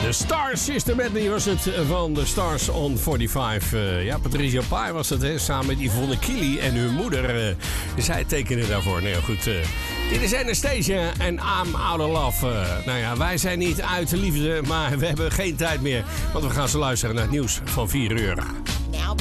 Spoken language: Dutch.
De Star Sister Medley was het van de Stars on 45. Ja, Patricia Pai was het, hè, samen met Yvonne Kili en hun moeder. Zij tekenen daarvoor. Nou ja, goed. Dit is Anastasia en I'm Out of Love. Nou ja, wij zijn niet uit de liefde, maar we hebben geen tijd meer. Want we gaan zo luisteren naar het nieuws van 4 uur.